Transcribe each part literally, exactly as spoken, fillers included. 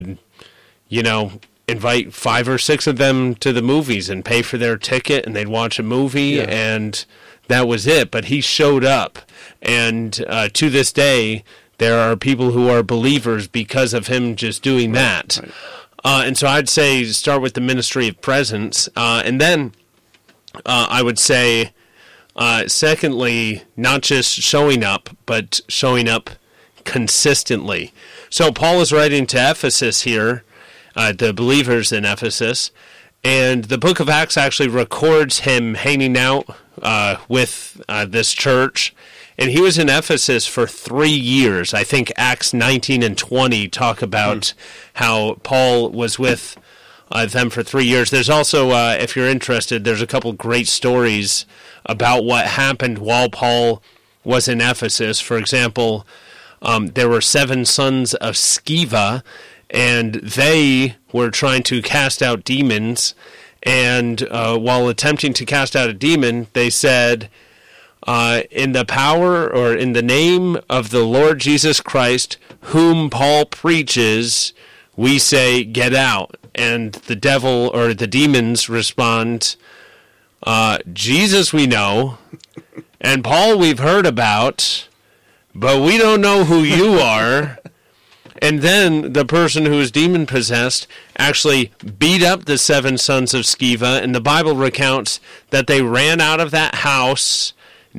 you know, invite five or six of them to the movies and pay for their ticket, and they'd watch a movie, yeah. and that was it. But he showed up, and uh, to this day, there are people who are believers because of him just doing that. Right. Uh, and so I'd say start with the ministry of presence, uh, and then uh, I would say, uh, secondly, not just showing up, but showing up consistently. So Paul is writing to Ephesus here, uh, the believers in Ephesus, and the book of Acts actually records him hanging out uh, with uh, this church, and he was in Ephesus for three years. I think Acts nineteen and twenty talk about mm. how Paul was with uh, them for three years. There's also, uh, if you're interested, there's a couple great stories about what happened while Paul was in Ephesus. For example, um, there were seven sons of Sceva, and they were trying to cast out demons, and uh, while attempting to cast out a demon, they said, uh, in the power or in the name of the Lord Jesus Christ, whom Paul preaches, we say, get out. And the devil or the demons respond, uh, Jesus we know, and Paul we've heard about, but we don't know who you are. And then the person who is demon-possessed actually beat up the seven sons of Sceva, and the Bible recounts that they ran out of that house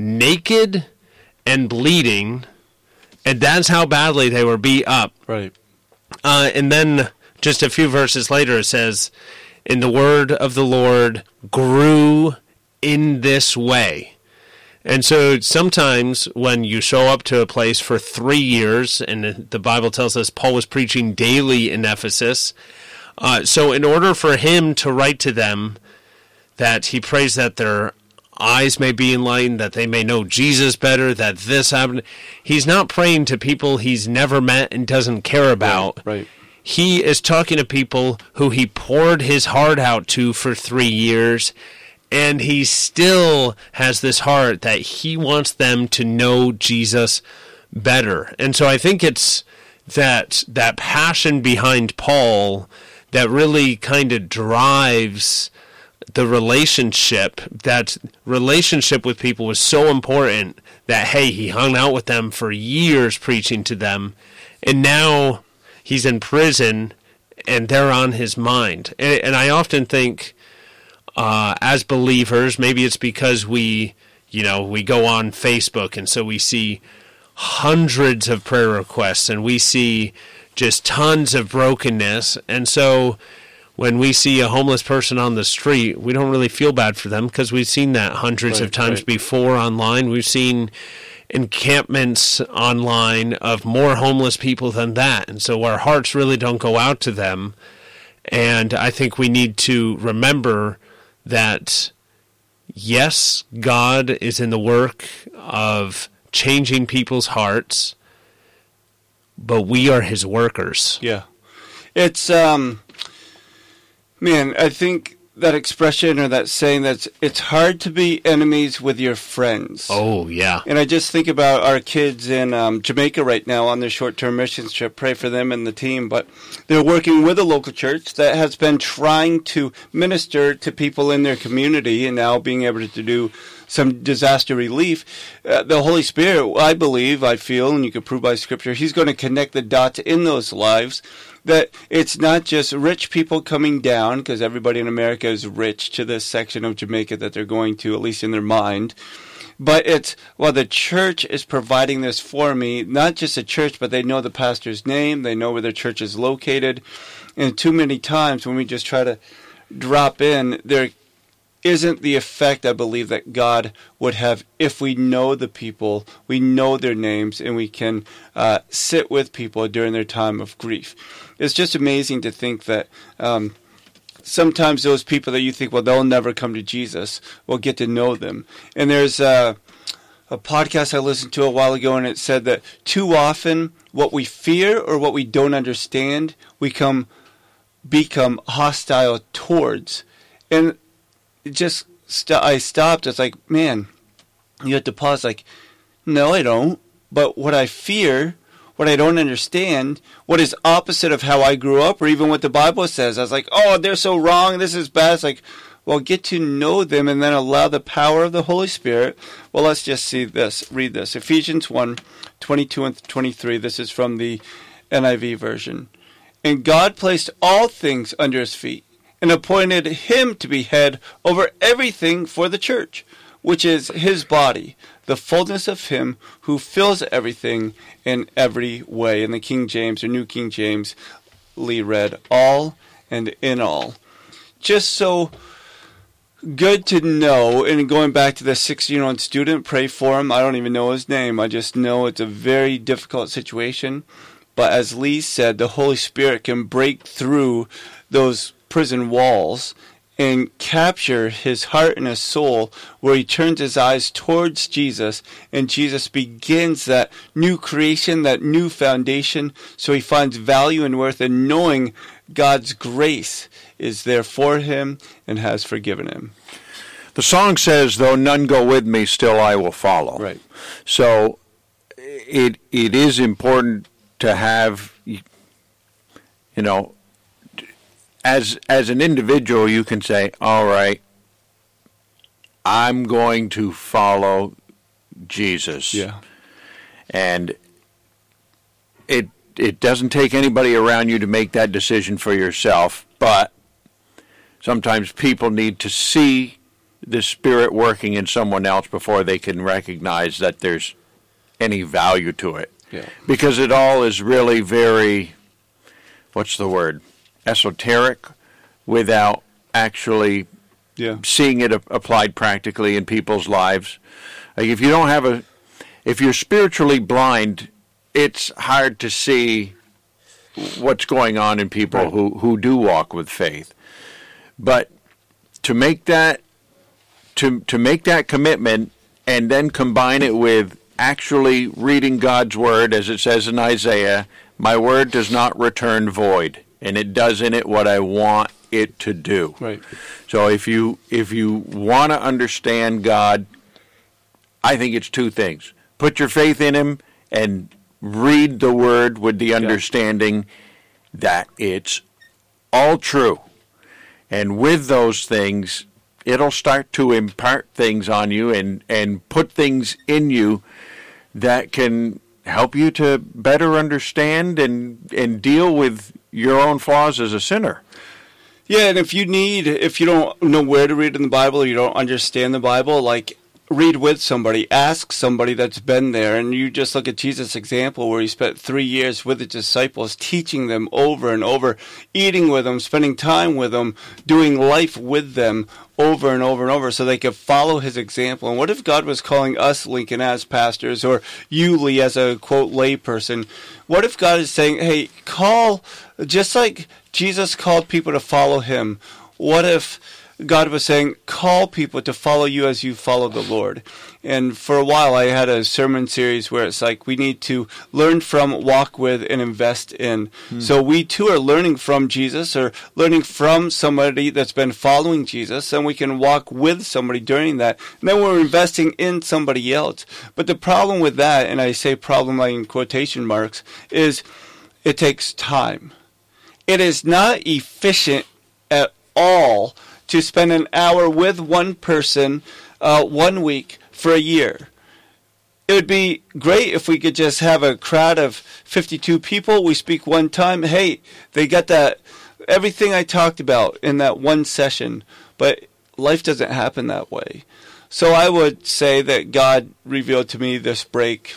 naked and bleeding, and that's how badly they were beat up. Right. Uh, and then just a few verses later it says, "And the word of the Lord grew in this way." And so sometimes when you show up to a place for three years, and the Bible tells us Paul was preaching daily in Ephesus, uh, so in order for him to write to them that he prays that their eyes may be enlightened, that they may know Jesus better, that this happened, he's not praying to people he's never met and doesn't care about. Right, right. He is talking to people who he poured his heart out to for three years, and he still has this heart that he wants them to know Jesus better. And so I think it's that that passion behind Paul that really kind of drives the relationship. That relationship with people was so important that, hey, he hung out with them for years preaching to them, and now he's in prison and they're on his mind. And, and I often think, Uh, as believers, maybe it's because we, you know, we go on Facebook, and so we see hundreds of prayer requests, and we see just tons of brokenness, and so when we see a homeless person on the street, we don't really feel bad for them because we've seen that hundreds right, of times right. before online. We've seen encampments online of more homeless people than that, and so our hearts really don't go out to them, and I think we need to remember that, yes, God is in the work of changing people's hearts, but we are his workers. Yeah. It's, um, man, I think that expression or that saying that's, it's hard to be enemies with your friends. Oh, yeah. And I just think about our kids in um, Jamaica right now on their short-term mission trip. Pray for them and the team. But they're working with a local church that has been trying to minister to people in their community and now being able to do some disaster relief. Uh, the Holy Spirit, I believe, I feel, and you can prove by Scripture, he's going to connect the dots in those lives, that it's not just rich people coming down, because everybody in America is rich to this section of Jamaica that they're going to, at least in their mind. But it's, well, the church is providing this for me, not just a church, but they know the pastor's name, they know where their church is located. And too many times when we just try to drop in, there isn't the effect, I believe, that God would have if we know the people, we know their names, and we can uh, sit with people during their time of grief. It's just amazing to think that um, sometimes those people that you think, well, they'll never come to Jesus, will get to know them. And there's a, a podcast I listened to a while ago, and it said that too often what we fear or what we don't understand, we come, become hostile towards. And it just, st- I stopped. It's like, man, you have to pause. Like, no, I don't. But what I fear what I don't understand, what is opposite of how I grew up, or even what the Bible says. I was like, oh, they're so wrong, this is bad. It's like, well, get to know them and then allow the power of the Holy Spirit. Well, let's just see this, read this. Ephesians one, twenty-two and twenty-three. This is from the N I V version. And God placed all things under his feet and appointed him to be head over everything for the church, which is his body, the fullness of him who fills everything in every way. In the King James, or New King James, Lee read, all and in all. Just so good to know, and going back to the sixteen-year-old student, pray for him. I don't even know his name. I just know it's a very difficult situation. But as Lee said, the Holy Spirit can break through those prison walls and capture his heart and his soul, where he turns his eyes towards Jesus, and Jesus begins that new creation, that new foundation, so he finds value and worth in knowing God's grace is there for him and has forgiven him. The song says, though none go with me, still I will follow. Right. So it it is important to have, you know, as as an individual, you can say, all right, I'm going to follow Jesus. Yeah. And it it doesn't take anybody around you to make that decision for yourself, but sometimes people need to see the Spirit working in someone else before they can recognize that there's any value to it. Yeah. Because it all is really very, what's the word, esoteric, without actually yeah. seeing it a- applied practically in people's lives. Like if you don't have a, if you're spiritually blind, it's hard to see what's going on in people right. who, who do walk with faith. But to make that, to to make that commitment and then combine it with actually reading God's word, as it says in Isaiah, my word does not return void, and it does in it what I want it to do. Right. So if you if you want to understand God, I think it's two things. Put your faith in him and read the word with the understanding yeah. that it's all true. And with those things, it'll start to impart things on you and, and put things in you that can help you to better understand and, and deal with your own flaws as a sinner. Yeah, and if you need, if you don't know where to read in the Bible, or you don't understand the Bible, like, read with somebody, ask somebody that's been there, and you just look at Jesus' example where he spent three years with the disciples, teaching them over and over, eating with them, spending time with them, doing life with them over and over and over so they could follow his example. And what if God was calling us, Lincoln, as pastors, or you, Lee, as a, quote, lay person? What if God is saying, hey, call, just like Jesus called people to follow him, what if God was saying, call people to follow you as you follow the Lord? And for a while, I had a sermon series where it's like we need to learn from, walk with, and invest in. Hmm. So we too are learning from Jesus, or learning from somebody that's been following Jesus, and we can walk with somebody during that. And then we're investing in somebody else. But the problem with that, and I say problem like in quotation marks, is it takes time. It is not efficient at all to spend an hour with one person uh, one week for a year. It would be great if we could just have a crowd of fifty-two people. We speak one time. Hey, they got that, everything I talked about in that one session. But life doesn't happen that way. So I would say that God revealed to me this break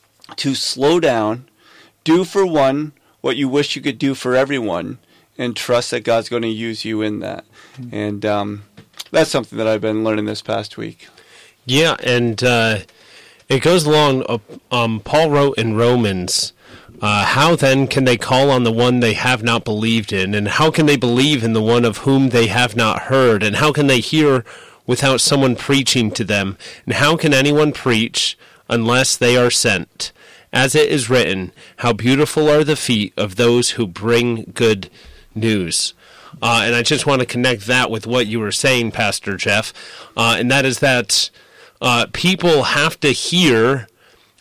to slow down, do for one what you wish you could do for everyone, and trust that God's going to use you in that. Mm-hmm. And um, that's something that I've been learning this past week. Yeah, and uh, it goes along, uh, um, Paul wrote in Romans, uh, how then can they call on the one they have not believed in? And how can they believe in the one of whom they have not heard? And how can they hear without someone preaching to them? And how can anyone preach unless they are sent? As it is written, how beautiful are the feet of those who bring good news. Uh, and I just want to connect that with what you were saying, Pastor Jeff, uh, and that is that uh, people have to hear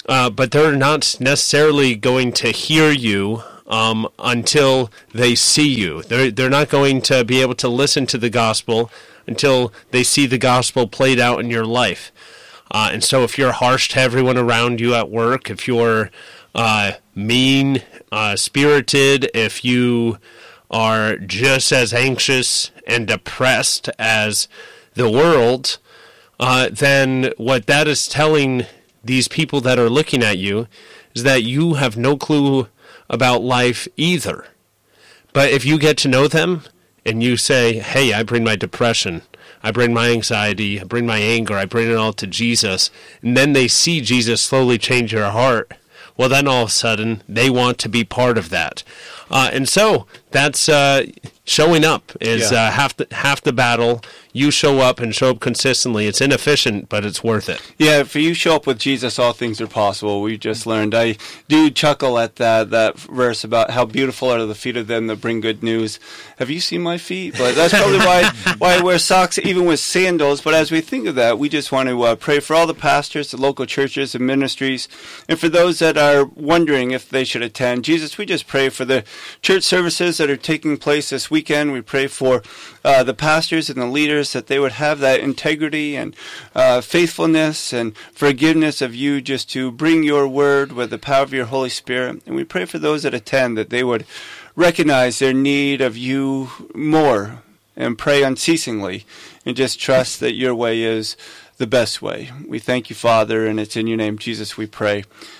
uh, but they're not necessarily going to hear you um, until they see you. They're, they're not going to be able to listen to the gospel until they see the gospel played out in your life. Uh, and so if you're harsh to everyone around you at work, if you're uh, mean, uh, spirited, if you are just as anxious and depressed as the world, uh, then what that is telling these people that are looking at you is that you have no clue about life either. But if you get to know them and you say, hey, I bring my depression, I bring my anxiety, I bring my anger, I bring it all to Jesus, and then they see Jesus slowly change your heart, well, then all of a sudden they want to be part of that. Uh, and so that's uh, showing up is yeah. uh, half the half the battle. You show up and show up consistently. It's inefficient, but it's worth it. Yeah, for you show up with Jesus, all things are possible. We just learned. I do chuckle at that that verse about how beautiful are the feet of them that bring good news. Have you seen my feet? But that's probably why why I wear socks even with sandals. But as we think of that, we just want to uh, pray for all the pastors, the local churches and ministries, and for those that are wondering if they should attend. Jesus, we just pray for the church services that are taking place this weekend. We pray for uh, the pastors and the leaders that they would have that integrity and uh, faithfulness and forgiveness of you just to bring your word with the power of your Holy Spirit. And we pray for those that attend that they would recognize their need of you more and pray unceasingly and just trust that your way is the best way. We thank you, Father, and it's in your name, Jesus, we pray.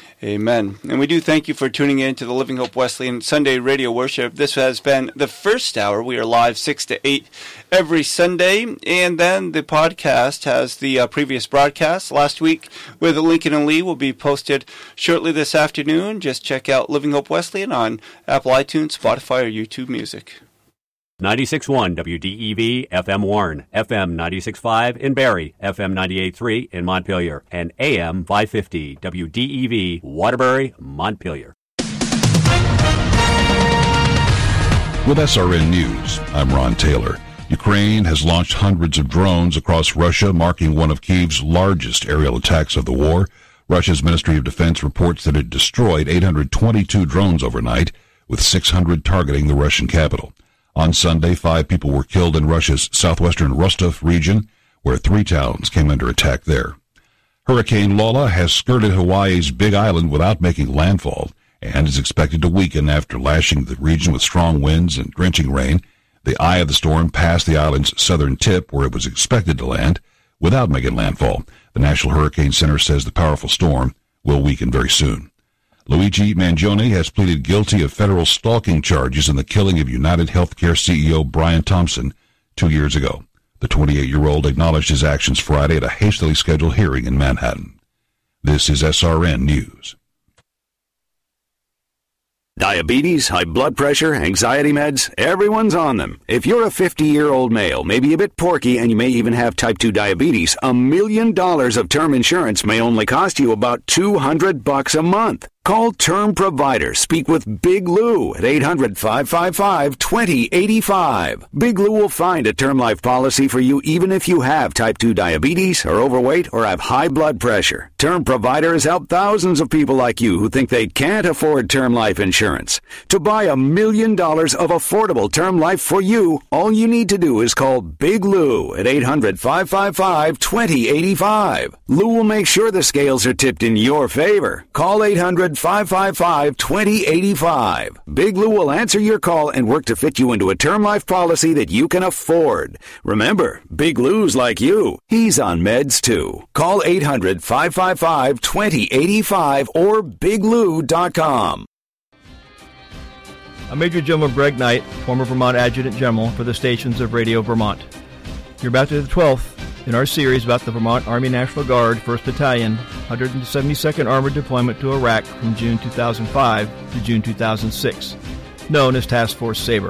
Amen. And we do thank you for tuning in to the Living Hope Wesleyan Sunday Radio Worship. This has been the first hour. We are live six to eight every Sunday. And then the podcast has the uh, previous broadcast. Last week with Lincoln and Lee will be posted shortly this afternoon. Just check out Living Hope Wesleyan on Apple iTunes, Spotify, or YouTube Music. ninety-six point one W D E V F M Warren, F M ninety-six point five in Barrie, F M ninety-eight point three in Montpelier, and A M five fifty W D E V Waterbury, Montpelier. With S R N News, I'm Ron Taylor. Ukraine has launched hundreds of drones across Russia, marking one of Kyiv's largest aerial attacks of the war. Russia's Ministry of Defense reports that it destroyed eight hundred twenty-two drones overnight, with six hundred targeting the Russian capital. On Sunday, five people were killed in Russia's southwestern Rostov region, where three towns came under attack there. Hurricane Lola has skirted Hawaii's Big Island without making landfall and is expected to weaken after lashing the region with strong winds and drenching rain. The eye of the storm passed the island's southern tip, where it was expected to land, without making landfall. The National Hurricane Center says the powerful storm will weaken very soon. Luigi Mangione has pleaded guilty of federal stalking charges in the killing of United Healthcare C E O Brian Thompson two years ago. The twenty-eight-year-old acknowledged his actions Friday at a hastily scheduled hearing in Manhattan. This is S R N News. Diabetes, high blood pressure, anxiety meds, everyone's on them. If you're a fifty-year-old male, maybe a bit porky, and you may even have type two diabetes, a million dollars of term insurance may only cost you about two hundred bucks a month. Call Term Provider. Speak with Big Lou at eight hundred, five five five, two zero eight five. Big Lou will find a term life policy for you even if you have type two diabetes, are overweight, or have high blood pressure. Term Provider has helped thousands of people like you who think they can't afford term life insurance. To buy a million dollars of affordable term life for you, all you need to do is call Big Lou at eight hundred, five five five, two zero eight five. Lou will make sure the scales are tipped in your favor. Call eight hundred, five five five, two zero eight five. Big Lou will answer your call and work to fit you into a term life policy that you can afford. Remember, Big Lou's like you. He's on meds too. Call eight hundred, five five five, two zero eight five or big lou dot com. I'm Major General Greg Knight, former Vermont Adjutant General for the Stations of Radio Vermont. You're about to the twelfth in our series about the Vermont Army National Guard, first Battalion, one hundred seventy-second Armored Deployment to Iraq from June two thousand five to June two thousand six, known as Task Force Sabre.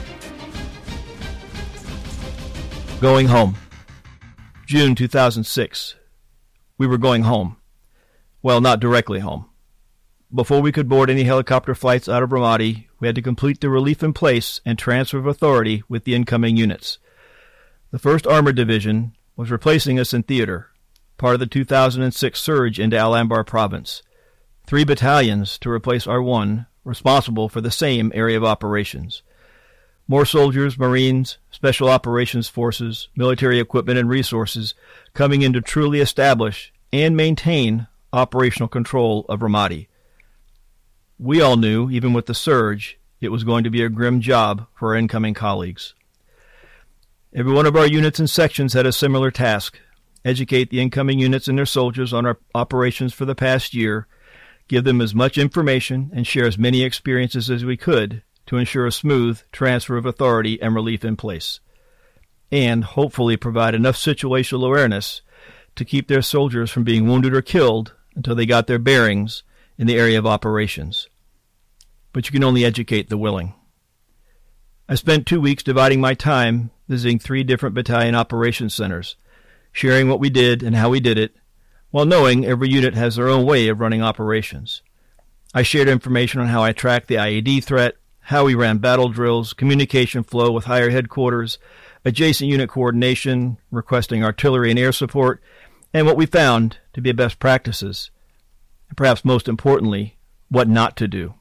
Going home. June two thousand six. We were going home. Well, not directly home. Before we could board any helicopter flights out of Ramadi, we had to complete the relief in place and transfer of authority with the incoming units. The first Armored Division was replacing us in theater, part of the two thousand six surge into Al Anbar province. three battalions to replace our one, responsible for the same area of operations. More soldiers, Marines, Special Operations Forces, military equipment and resources coming in to truly establish and maintain operational control of Ramadi. We all knew, even with the surge, it was going to be a grim job for our incoming colleagues. Every one of our units and sections had a similar task: educate the incoming units and their soldiers on our operations for the past year, give them as much information, and share as many experiences as we could to ensure a smooth transfer of authority and relief in place, and hopefully provide enough situational awareness to keep their soldiers from being wounded or killed until they got their bearings in the area of operations. But you can only educate the willing. I spent two weeks dividing my time visiting three different battalion operations centers, sharing what we did and how we did it, while knowing every unit has their own way of running operations. I shared information on how I tracked the I E D threat, how we ran battle drills, communication flow with higher headquarters, adjacent unit coordination, requesting artillery and air support, and what we found to be best practices, and perhaps most importantly, what not to do.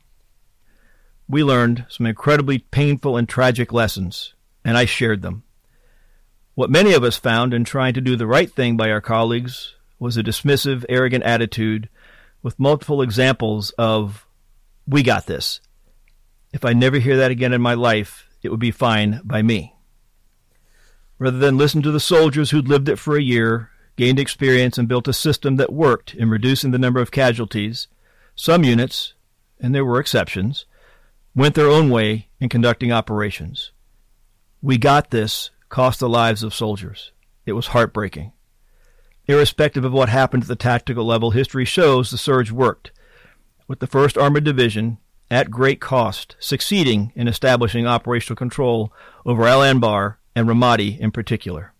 We learned some incredibly painful and tragic lessons, and I shared them. What many of us found in trying to do the right thing by our colleagues was a dismissive, arrogant attitude with multiple examples of, "We got this. If I never hear that again in my life, it would be fine by me." Rather than listen to the soldiers who'd lived it for a year, gained experience, and built a system that worked in reducing the number of casualties, some units, and there were exceptions, went their own way in conducting operations. "We got this" cost the lives of soldiers. It was heartbreaking. Irrespective of what happened at the tactical level, history shows the surge worked, with the first Armored Division, at great cost, succeeding in establishing operational control over Al Anbar and Ramadi in particular.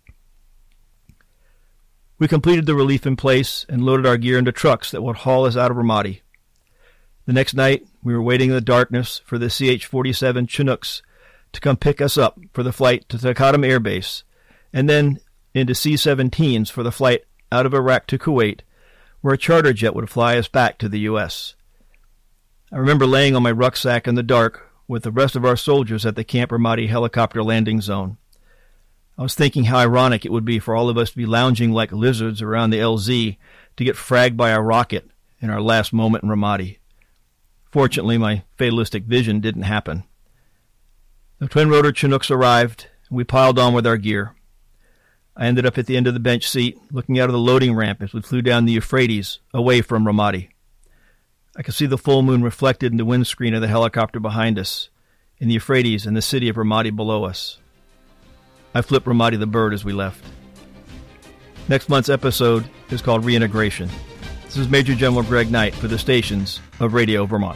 We completed the relief in place and loaded our gear into trucks that would haul us out of Ramadi. The next night, we were waiting in the darkness for the C H forty-seven Chinooks to come pick us up for the flight to Taqadum Air Base, and then into C seventeens for the flight out of Iraq to Kuwait, where a charter jet would fly us back to the U S I remember laying on my rucksack in the dark with the rest of our soldiers at the Camp Ramadi helicopter landing zone. I was thinking how ironic it would be for all of us to be lounging like lizards around the L Z to get fragged by a rocket in our last moment in Ramadi. Fortunately, my fatalistic vision didn't happen. The twin-rotor Chinooks arrived, and we piled on with our gear. I ended up at the end of the bench seat, looking out of the loading ramp as we flew down the Euphrates, away from Ramadi. I could see the full moon reflected in the windscreen of the helicopter behind us, in the Euphrates and the city of Ramadi below us. I flipped Ramadi the bird as we left. Next month's episode is called Reintegration. This is Major General Greg Knight for the stations of Radio Vermont.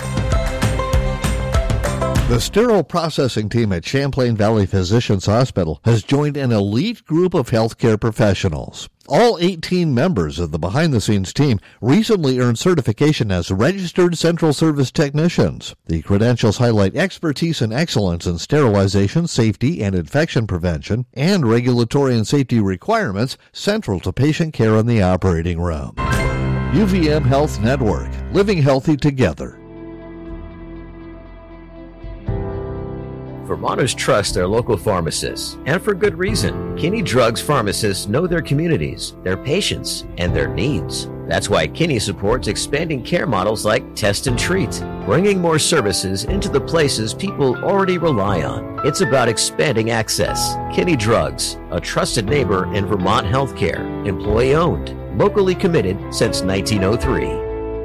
The sterile processing team at Champlain Valley Physicians Hospital has joined an elite group of healthcare professionals. All eighteen members of the behind-the-scenes team recently earned certification as registered central service technicians. The credentials highlight expertise and excellence in sterilization, safety, and infection prevention, and regulatory and safety requirements central to patient care in the operating room. U V M Health Network, living healthy together. Vermonters trust their local pharmacists, and for good reason. Kinney Drugs pharmacists know their communities, their patients, and their needs. That's why Kinney supports expanding care models like Test and Treat, bringing more services into the places people already rely on. It's about expanding access. Kinney Drugs, a trusted neighbor in Vermont healthcare, employee-owned, locally committed since nineteen oh three.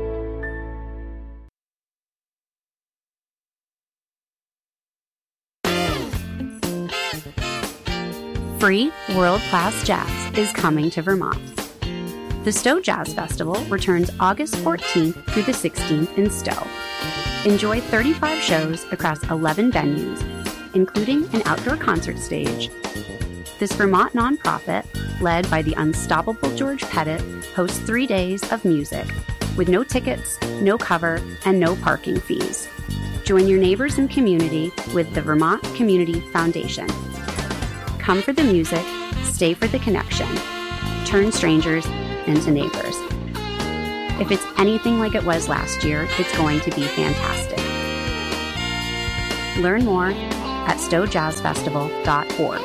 Free world-class jazz is coming to Vermont. The Stowe Jazz Festival returns August fourteenth through the sixteenth in Stowe. Enjoy thirty-five shows across eleven venues, including an outdoor concert stage. This Vermont nonprofit, led by the unstoppable George Pettit, hosts three days of music, with no tickets, no cover, and no parking fees. Join your neighbors and community with the Vermont Community Foundation. Come for the music, stay for the connection. Turn strangers into neighbors. If it's anything like it was last year, it's going to be fantastic. Learn more at stowe jazz festival dot org.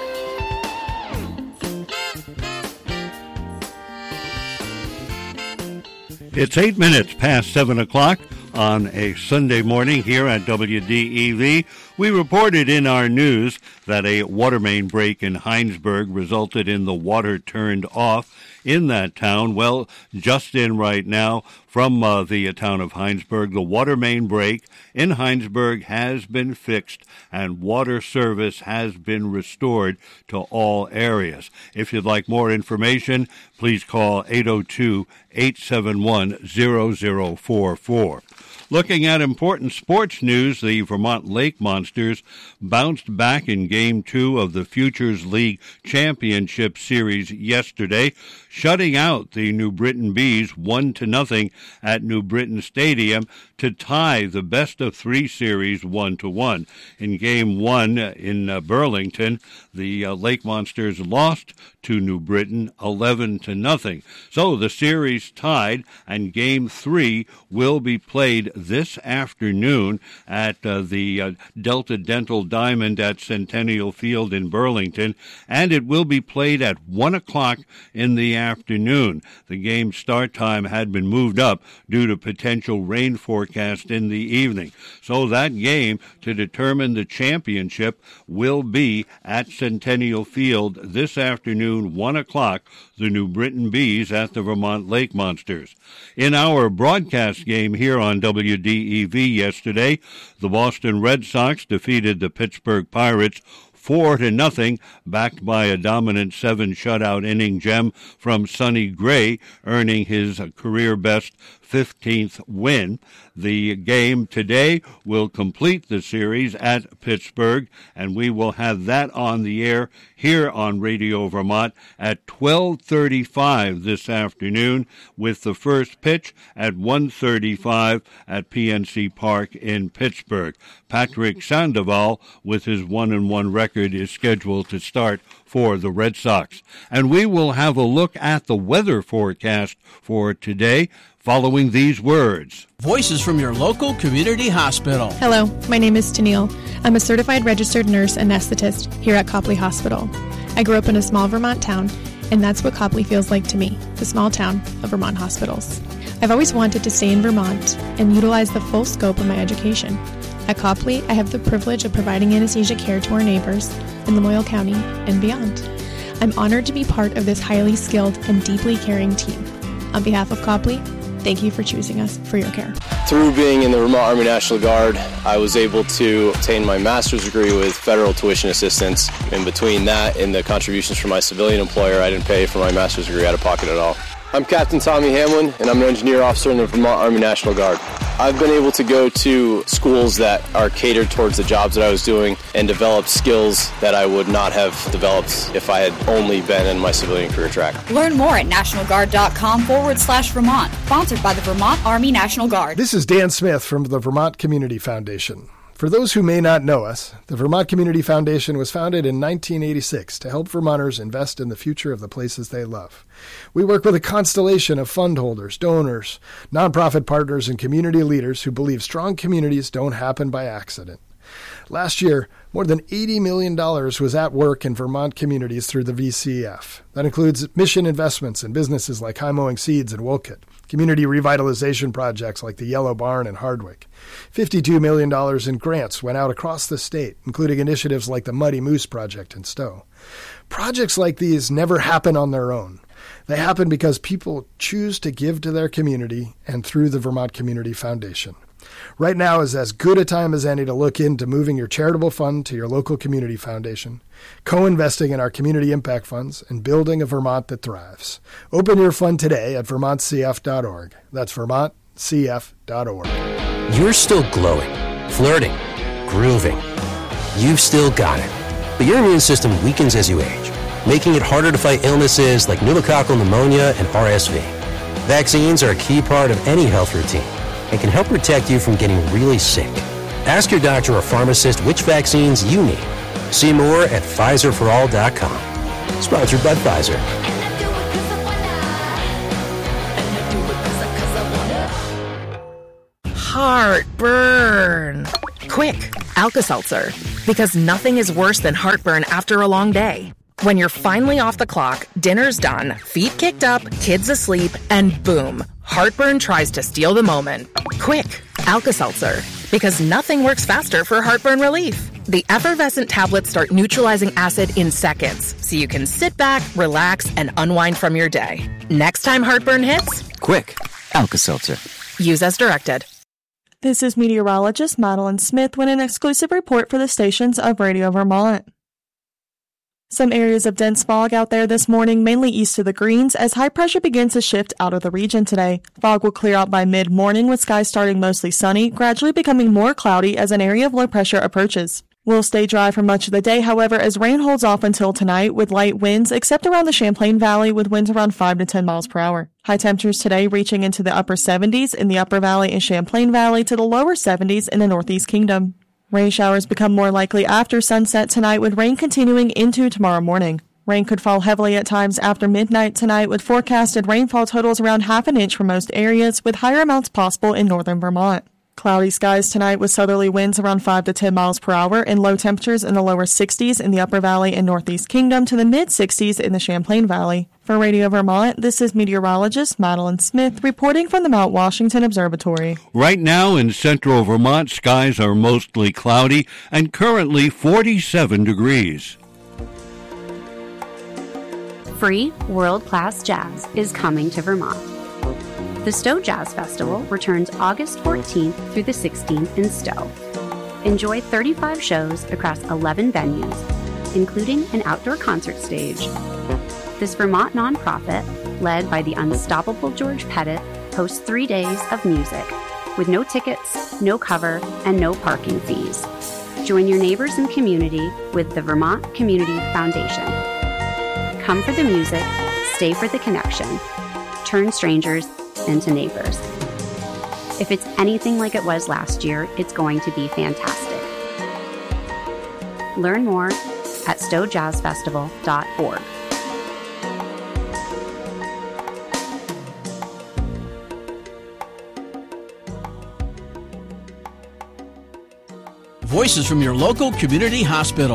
It's eight minutes past seven o'clock on a Sunday morning here at W D E V. We reported in our news that a water main break in Heinsberg resulted in the water turned off in that town. Well, just in right now from uh, the uh, town of Heinsberg, the water main break in Heinsberg has been fixed and water service has been restored to all areas. If you'd like more information, please call eight oh two, eight seven one, zero zero four four. Looking at important sports news, the Vermont Lake Monsters bounced back in Game two of the Futures League Championship Series yesterday, shutting out the New Britain Bees one to nothing at New Britain Stadium to tie the best-of-three series one to one. In Game one in uh, Burlington, the uh, Lake Monsters lost to New Britain eleven to nothing. So the series tied, and Game three will be played this afternoon at uh, the uh, Delta Dental Diamond at Centennial Field in Burlington, and it will be played at one o'clock in the afternoon. The game start time had been moved up due to potential rain forecast in the evening. So that game to determine the championship will be at Centennial Field this afternoon, one o'clock, the New Britain Bees at the Vermont Lake Monsters. In our broadcast game here on W D E V yesterday, the Boston Red Sox defeated the Pittsburgh Pirates four to nothing, backed by a dominant seven shutout inning gem from Sonny Gray, earning his career best fifteenth win. The game today will complete the series at Pittsburgh, and we will have that on the air here on Radio Vermont at twelve thirty-five this afternoon, with the first pitch at one thirty-five at P N C Park in Pittsburgh. Patrick Sandoval, with his one and one record, is scheduled to start for the Red Sox. And we will have a look at the weather forecast for today following these words. Voices from your local community hospital. Hello, my name is Tennille. I'm a certified registered nurse anesthetist here at Copley Hospital. I grew up in a small Vermont town, and that's what Copley feels like to me, the small town of Vermont hospitals. I've always wanted to stay in Vermont and utilize the full scope of my education. At Copley, I have the privilege of providing anesthesia care to our neighbors in Lamoille County and beyond. I'm honored to be part of this highly skilled and deeply caring team. On behalf of Copley, thank you for choosing us for your care. Through being in the Vermont Army National Guard, I was able to obtain my master's degree with federal tuition assistance. In between that and the contributions from my civilian employer, I didn't pay for my master's degree out of pocket at all. I'm Captain Tommy Hamlin, and I'm an engineer officer in the Vermont Army National Guard. I've been able to go to schools that are catered towards the jobs that I was doing and develop skills that I would not have developed if I had only been in my civilian career track. Learn more at nationalguard.com forward slash Vermont. Sponsored by the Vermont Army National Guard. This is Dan Smith from the Vermont Community Foundation. For those who may not know us, the Vermont Community Foundation was founded in nineteen eighty-six to help Vermonters invest in the future of the places they love. We work with a constellation of fund holders, donors, nonprofit partners, and community leaders who believe strong communities don't happen by accident. Last year, more than eighty million dollars was at work in Vermont communities through the V C F. That includes mission investments in businesses like High Mowing Seeds in Wolcott, community revitalization projects like the Yellow Barn in Hardwick. fifty-two million dollars in grants went out across the state, including initiatives like the Muddy Moose Project in Stowe. Projects like these never happen on their own. They happen because people choose to give to their community and through the Vermont Community Foundation. Right now is as good a time as any to look into moving your charitable fund to your local community foundation, co-investing in our community impact funds, and building a Vermont that thrives. Open your fund today at vermont c f dot org. That's vermont c f dot org. You're still glowing, flirting, grooving. You've still got it. But your immune system weakens as you age, making it harder to fight illnesses like pneumococcal pneumonia and R S V. Vaccines are a key part of any health routine and can help protect you from getting really sick. Ask your doctor or pharmacist which vaccines you need. See more at Pfizer for all dot com. Sponsored by Pfizer. Heartburn. Quick, Alka-Seltzer. Because nothing is worse than heartburn after a long day. When you're finally off the clock, dinner's done, feet kicked up, kids asleep, and boom, heartburn tries to steal the moment. Quick, Alka-Seltzer. Because nothing works faster for heartburn relief. The effervescent tablets start neutralizing acid in seconds, so you can sit back, relax, and unwind from your day. Next time heartburn hits, quick, Alka-Seltzer. Use as directed. This is meteorologist Madeline Smith with an exclusive report for the stations of Radio Vermont. Some areas of dense fog out there this morning, mainly east of the Greens, as high pressure begins to shift out of the region today. Fog will clear out by mid-morning with skies starting mostly sunny, gradually becoming more cloudy as an area of low pressure approaches. We'll stay dry for much of the day, however, as rain holds off until tonight with light winds, except around the Champlain Valley with winds around five to ten miles per hour. High temperatures today reaching into the upper seventies in the Upper Valley and Champlain Valley to the lower seventies in the Northeast Kingdom. Rain showers become more likely after sunset tonight with rain continuing into tomorrow morning. Rain could fall heavily at times after midnight tonight with forecasted rainfall totals around half an inch for most areas with higher amounts possible in northern Vermont. Cloudy skies tonight with southerly winds around five to ten miles per hour and low temperatures in the lower sixties in the Upper Valley and Northeast Kingdom to the mid-sixties in the Champlain Valley. For Radio Vermont, this is meteorologist Madeline Smith reporting from the Mount Washington Observatory. Right now in central Vermont, skies are mostly cloudy and currently forty-seven degrees. Free world-class jazz is coming to Vermont. The Stowe Jazz Festival returns August fourteenth through the sixteenth in Stowe. Enjoy thirty-five shows across eleven venues, including an outdoor concert stage. This Vermont nonprofit, led by the unstoppable George Pettit, hosts three days of music with no tickets, no cover, and no parking fees. Join your neighbors and community with the Vermont Community Foundation. Come for the music, stay for the connection. Turn strangers into neighbors. If it's anything like it was last year, it's going to be fantastic. Learn more at stowe jazz festival dot org. Voices from your local community hospital.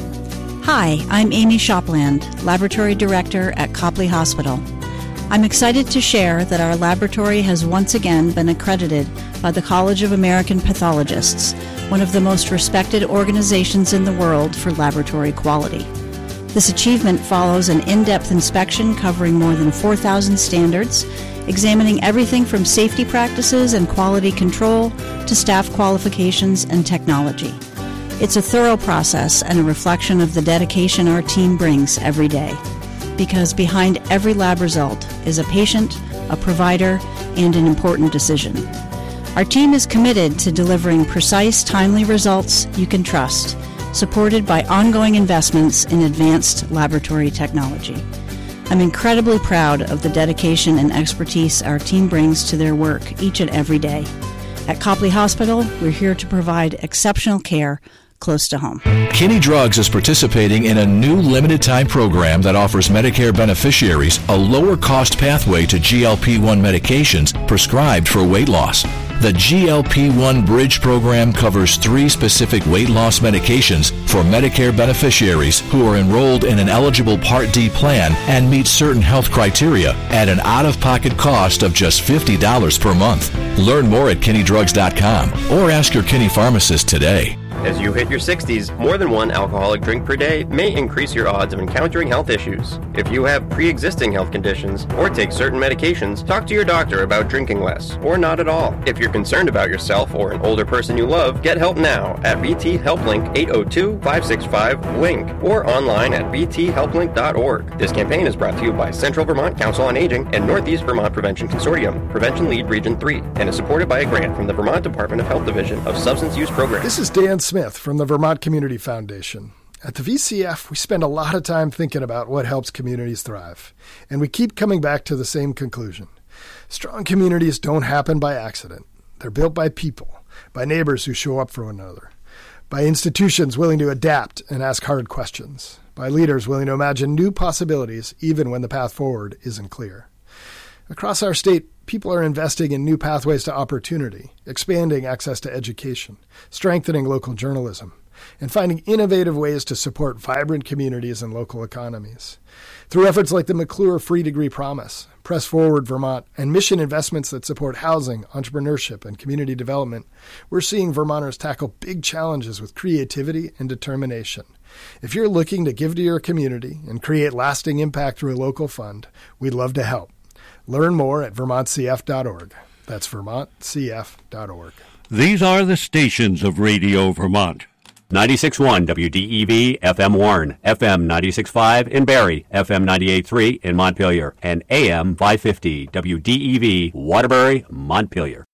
Hi, I'm Amy Shopland, Laboratory Director at Copley Hospital. I'm excited to share that our laboratory has once again been accredited by the College of American Pathologists, one of the most respected organizations in the world for laboratory quality. This achievement follows an in-depth inspection covering more than four thousand standards, examining everything from safety practices and quality control to staff qualifications and technology. It's a thorough process and a reflection of the dedication our team brings every day. Because behind every lab result is a patient, a provider, and an important decision. Our team is committed to delivering precise, timely results you can trust, supported by ongoing investments in advanced laboratory technology. I'm incredibly proud of the dedication and expertise our team brings to their work each and every day. At Copley Hospital, we're here to provide exceptional care close to home. Kinney Drugs is participating in a new limited-time program that offers Medicare beneficiaries a lower-cost pathway to G L P one medications prescribed for weight loss. The G L P one Bridge program covers three specific weight loss medications for Medicare beneficiaries who are enrolled in an eligible Part D plan and meet certain health criteria at an out-of-pocket cost of just fifty dollars per month. Learn more at kinney drugs dot com or ask your Kinney pharmacist today. As you hit your sixties, more than one alcoholic drink per day may increase your odds of encountering health issues. If you have pre-existing health conditions or take certain medications, talk to your doctor about drinking less or not at all. If you're concerned about yourself or an older person you love, get help now at V T HelpLink eight oh two, five six five, LINK or online at v t help link dot org. This campaign is brought to you by Central Vermont Council on Aging and Northeast Vermont Prevention Consortium, Prevention Lead Region three, and is supported by a grant from the Vermont Department of Health Division of Substance Use Programs. This is Dan Smith from the Vermont Community Foundation. At the V C F, we spend a lot of time thinking about what helps communities thrive, and we keep coming back to the same conclusion. Strong communities don't happen by accident. They're built by people, by neighbors who show up for one another, by institutions willing to adapt and ask hard questions, by leaders willing to imagine new possibilities even when the path forward isn't clear. Across our state, People are investing in new pathways to opportunity, expanding access to education, strengthening local journalism, and finding innovative ways to support vibrant communities and local economies. Through efforts like the McClure Free Degree Promise, Press Forward Vermont, and mission investments that support housing, entrepreneurship, and community development, we're seeing Vermonters tackle big challenges with creativity and determination. If you're looking to give to your community and create lasting impact through a local fund, we'd love to help. Learn more at vermont c f dot org. That's vermont c f dot org. These are the stations of Radio Vermont. ninety-six point one W D E V F M Warren, F M ninety-six point five in Barrie, F M ninety-eight point three in Montpelier, and A M five fifty W D E V Waterbury, Montpelier.